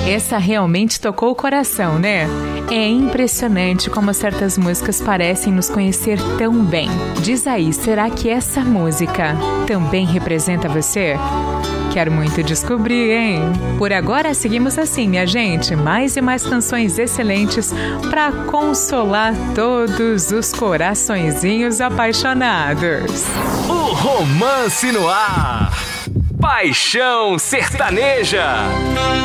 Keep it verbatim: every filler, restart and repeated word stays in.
Essa realmente tocou o coração, né? É impressionante como certas músicas parecem nos conhecer tão bem. Diz aí, será que essa música também representa você? Quero muito descobrir, hein? Por agora, seguimos assim, minha gente. Mais e mais canções excelentes para consolar todos os coraçõezinhos apaixonados. O Romance no Ar. Paixão Sertaneja.